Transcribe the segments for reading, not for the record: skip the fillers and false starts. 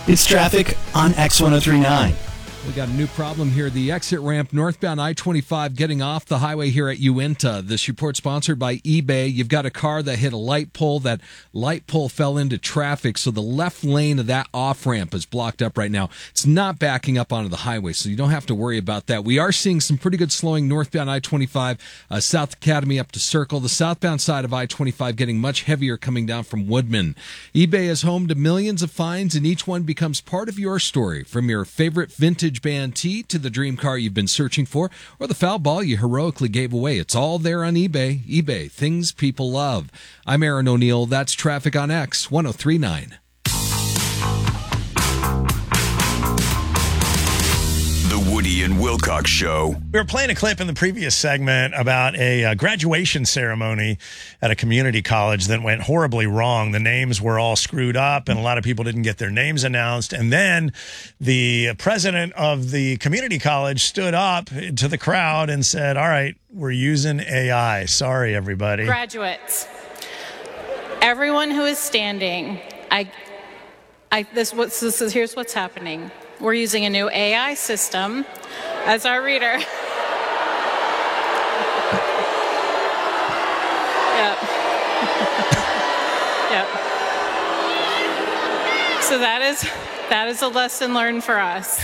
It's traffic on X1039. We got a new problem here. The exit ramp northbound I-25 getting off the highway here at Uinta. This report sponsored by eBay. You've got a car that hit a light pole. That light pole fell into traffic, so the left lane of that off-ramp is blocked up right now. It's not backing up onto the highway, so you don't have to worry about that. We are seeing some pretty good slowing northbound I-25, South Academy up to Circle. The southbound side of I-25 getting much heavier coming down from Woodman. eBay is home to millions of finds, and each one becomes part of your story. From your favorite vintage band tee to the dream car you've been searching for, or the foul ball you heroically gave away. It's all there on eBay. eBay, things people love. I'm Aaron O'Neill. That's Traffic on X 1039. The Woody and Wilcox Show. We were playing a clip in the previous segment about a graduation ceremony at a community college that went horribly wrong. The names were all screwed up, and a lot of people didn't get their names announced. And then the president of the community college stood up to the crowd and said, "All right, we're using AI. Sorry, everybody." Graduates, everyone who is standing, here's what's happening. We're using a new AI system as our reader. Yep. Yep. So that is a lesson learned for us.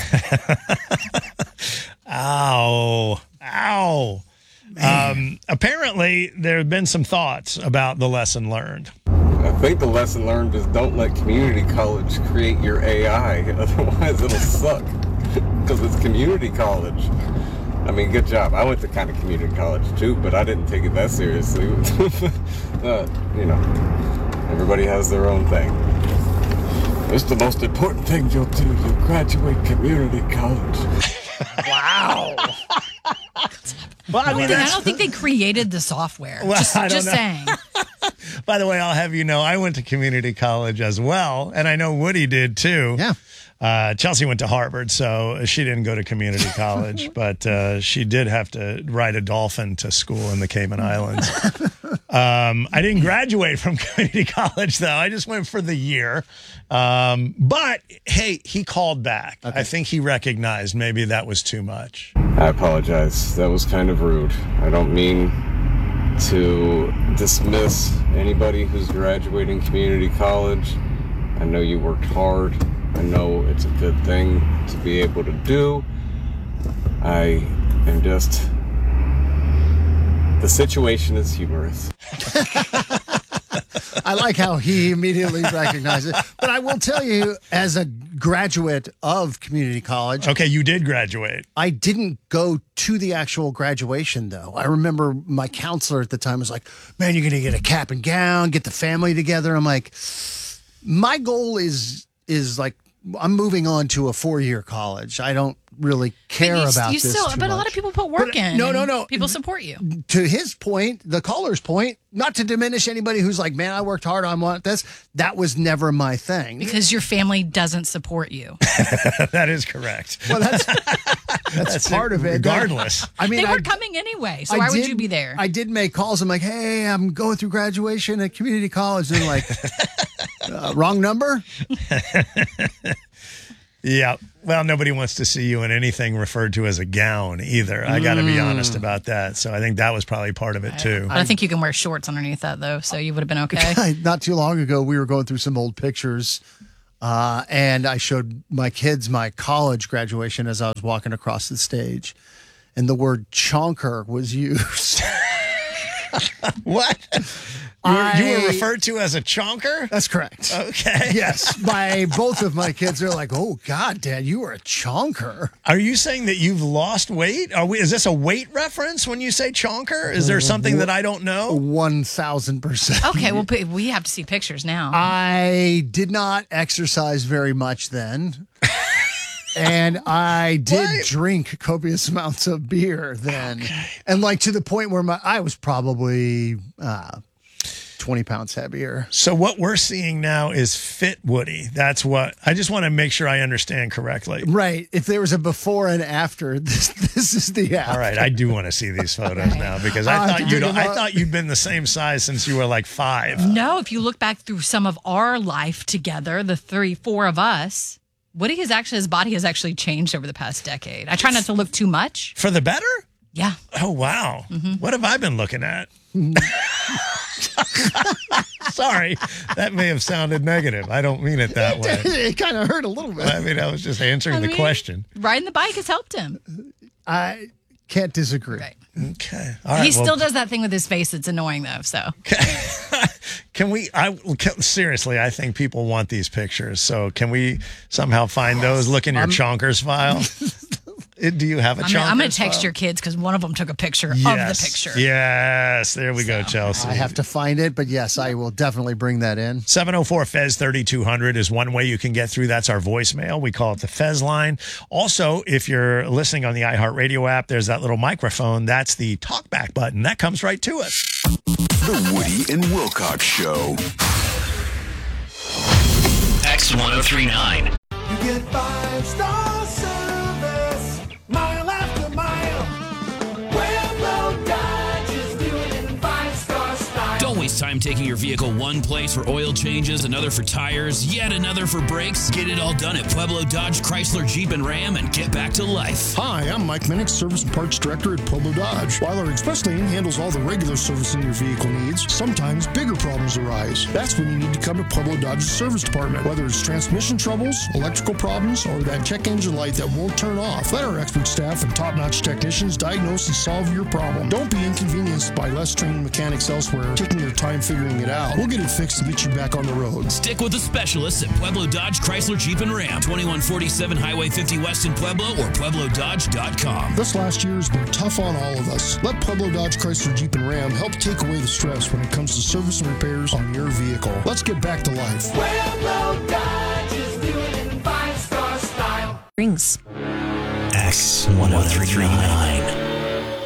Ow. Ow. Apparently, there have been some thoughts about the lesson learned. I think the lesson learned is don't let community college create your AI. Otherwise, it'll suck because it's community college. I mean, good job. I went to kind of community college too, but I didn't take it that seriously. Everybody has their own thing. It's the most important thing you'll do. You graduate community college. Wow. Well, I mean, I don't think they created the software. Well, just saying. By the way, I'll have you know, I went to community college as well, and I know Woody did too. Yeah. Chelsea went to Harvard, so she didn't go to community college, but she did have to ride a dolphin to school in the Cayman Islands. I didn't graduate from community college, though. I just went for the year. But, hey, he called back. Okay. I think he recognized maybe that was too much. I apologize. That was kind of rude. I don't mean to dismiss anybody who's graduating community college. I know you worked hard. I know it's a good thing to be able to do. I am just... The situation is humorous. I like how he immediately recognized it. But I will tell you, as a graduate of community college... Okay, you did graduate. I didn't go to the actual graduation, though. I remember my counselor at the time was like, "Man, you're going to get a cap and gown, get the family together." I'm like, my goal is like, I'm moving on to a 4-year college. I don't really care about this too But a lot much. of people put work in. No. People support you. To his point, the caller's point, not to diminish anybody who's like, "Man, I worked hard on this." That was never my thing. Because your family doesn't support you. That is correct. Well, that's part of it. Regardless. I mean, they were coming anyway, so why would you be there? I did make calls. I'm like, "Hey, I'm going through graduation at community college." And like, wrong number? Yeah. Well, nobody wants to see you in anything referred to as a gown either. I got to be honest about that. So I think that was probably part of it too. I think you can wear shorts underneath that, though, so you would have been okay. Not too long ago, we were going through some old pictures, and I showed my kids my college graduation as I was walking across the stage, and the word chonker was used. What? You were referred to as a chonker? That's correct. Okay. Yes. By both of my kids, they're like, "Oh, God, Dad, you were a chonker." Are you saying that you've lost weight? Is this a weight reference when you say chonker? Is there something that I don't know? 1,000%. Okay, well, we have to see pictures now. I did not exercise very much then. And I did drink copious amounts of beer then. Okay. And like to the point where I was probably 20 pounds heavier. So what we're seeing now is fit Woody. That's what I just want to make sure I understand correctly. Right. If there was a before and after, this is the after. All right. I do want to see these photos now because I thought you'd been the same size since you were like 5. No, if you look back through some of our life together, the 3-4 of us. Woody his body has actually changed over the past decade. I try not to look too much. For the better? Yeah. Oh, wow. What have I been looking at? Sorry, that may have sounded negative. I don't mean it that way. It kind of hurt a little bit. I mean, I was just answering the question. Riding the bike has helped him. I can't disagree. Right. Okay. All right. He still does that thing with his face that's annoying, though. So can we? Seriously, I think people want these pictures. So can we somehow find those? Look in your Chonkers file. Do you have a Chonkers? I'm going to text your kids because one of them took a picture of the picture. Yes. There we go, Chelsea. I have to find it, but yes, I will definitely bring that in. 704-FEZ-3200 is one way you can get through. That's our voicemail. We call it the Fez line. Also, if you're listening on the iHeartRadio app, there's that little microphone. That's the talkback button. That comes right to us. The Woody and Wilcox Show. X1039. You get 5-star service, mile after mile. Pueblo Dodge is doing it in 5-star style. Don't waste time taking your vehicle one place for oil changes, another for tires, yet another for brakes. Get it all done at Pueblo Dodge, Chrysler, Jeep, and Ram and get back to life. Hi, I'm Mike Minnick, Service and Parts Director at Pueblo Dodge. While our express lane handles all the regular servicing your vehicle needs, sometimes bigger problems arise. That's when you need to come to Pueblo Dodge's service department. Whether it's transmission troubles, electrical problems, or that check engine light that won't turn off, let our expert staff and top-notch technicians diagnose and solve your problem. Don't be inconvenienced by less trained mechanics elsewhere taking their time figuring it out. We'll get it fixed and get you back on the road. Stick with the specialists at Pueblo Dodge, Chrysler, Jeep, and Ram. 2147 Highway 50 West in Pueblo or PuebloDodge.com. This last year has been tough on all of us. Let Pueblo Dodge, Chrysler, Jeep, and Ram help take away the stress when it comes to service and repairs on your vehicle. Let's get back to life. Pueblo Dodge is doing it in 5-star style. X1039.